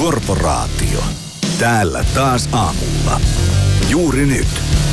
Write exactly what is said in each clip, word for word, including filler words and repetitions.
Korporaatio. Täällä taas aamulla. Juuri nyt.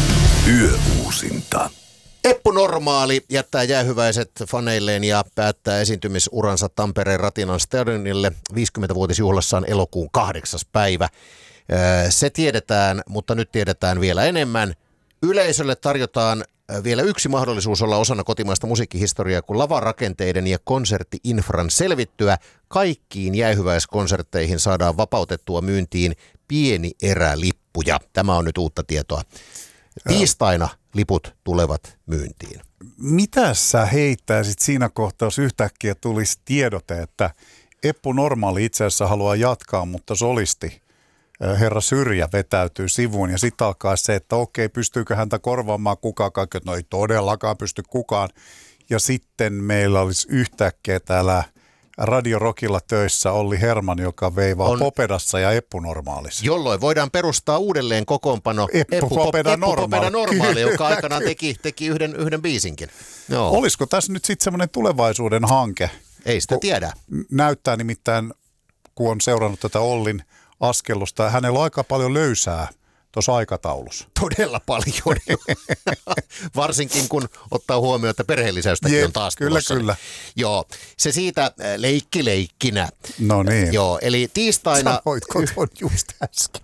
Yöuusinta. Eppu Normaali jättää jäähyväiset faneilleen ja päättää esiintymisuransa Tampereen Ratinan stadionille viisikymmentävuotisjuhlassaan elokuun kahdeksas päivä. Se tiedetään, mutta nyt tiedetään vielä enemmän. Yleisölle tarjotaan vielä yksi mahdollisuus olla osana kotimaista musiikkihistoriaa, kun lavarakenteiden ja konsertti-infran selvittyä kaikkiin jäähyväiskonsertteihin saadaan vapautettua myyntiin pieni erä lippuja. Tämä on nyt uutta tietoa. Tiistaina liput tulevat myyntiin. Mitä sä heittäisit siinä kohtaa, jos yhtäkkiä tulisi tiedote, että Eppu Normaali itse asiassa haluaa jatkaa, mutta solisti herra Syrjä vetäytyy sivuun ja sitten alkaa se, että okei, pystyykö häntä korvaamaan kukaan, kaikki, no ei todellakaan pysty kukaan. Ja sitten meillä olisi yhtäkkiä täällä Radio Rockilla töissä Olli Herman, joka veivaa on Popedassa ja Eppu Normaalissa. Jolloin voidaan perustaa uudelleen kokoonpano Eppu, Eppu Popeda Normaali, Normaali joka aikanaan teki, teki yhden, yhden biisinkin. Joo. Olisiko tässä nyt sitten semmoinen tulevaisuuden hanke? Ei sitä tiedä. Näyttää nimittäin, kun on seurannut tätä Ollin askellusta, hänellä on aika paljon löysää tuossa aikataulussa. Todella paljon. Varsinkin kun ottaa huomioon, että perheellisäystäkin Jep, on taas kyllä, tulossa. Kyllä, Joo, se siitä leikki leikkinä. No niin. Joo, eli tiistaina... Sanoitko tuon just äsken?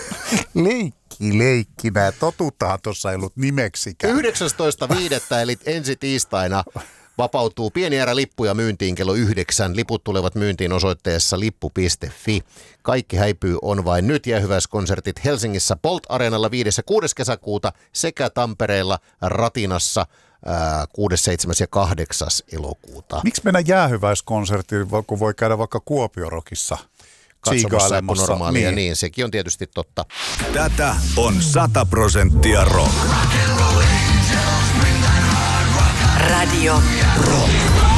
Leikki leikkinä. Totutaan tuossa ei ollut nimeksikään. yhdeksästoista viidettä eli ensi tiistaina vapautuu pieni erä lippuja myyntiin kello yhdeksän. Liput tulevat myyntiin osoitteessa lippu piste fi. Kaikki häipyy on vain nyt. Jäähyväiskonsertit Helsingissä Bolt Areenalla viides ja kuudes kesäkuuta sekä Tampereella Ratinassa kuudes, seitsemäs ja kahdeksas elokuuta. Miksi mennä jäähyväiskonserttiin, kun voi käydä vaikka Kuopiorokissa katsomassa Eppu Normaalia, niin. niin sekin on tietysti totta. Tätä on sata prosenttia rock. Radio Rock.